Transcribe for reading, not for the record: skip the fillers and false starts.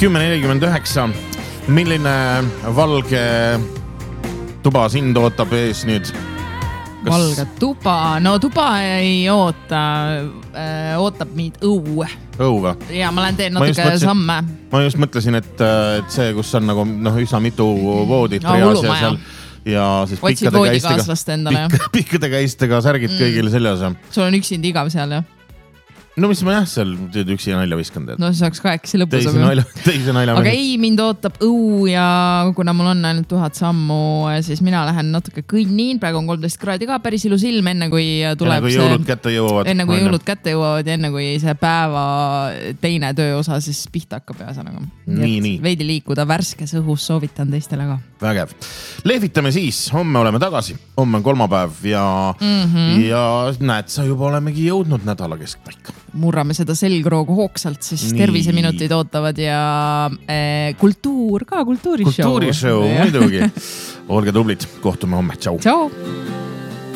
10:49. Milline valge tuba sind ootab ees nüüd? Valge tuba? No tuba ei oota. Ootab meid õue. Õuga? Ja ma lähen teen natuke samme. Ma just mõtlesin, et see, kus on nagu üsna mitu voodit reas ja seal ja siis pikkade käistega särgid kõigile seljas. Sul on üksind igav seal, jah? No mis ma seal üksi nalja viskanud. No see saaks kahekesi lõpus. Teise nalja. Aga ei, mind ootab õu ja kuna mul on ainult 1000 sammu, siis mina lähen natuke kõnnin. Praegu on 13 kraadi ka päris ilus ilm, enne kui tuleb enne kui jõulud kätte jõuavad. Enne kui jõulud kätte jõuavad ja enne kui see päeva teine tööosa siis pihta hakkab ühesõnaga. Nii. Veidi liikuda värskes õhus soovitan teistele ka. Vägev. Lehvitame siis. Homme oleme tagasi. Homme on kolmapäev ja näed, sa juba olemegi jõudnud nädala keskpaika. Murrame seda selgroogu hoogsalt, siis terviseminutid ootavad ja kultuurishow. Kultuurishow, muidugi. Olge tublid, kohtume homme. Tšau.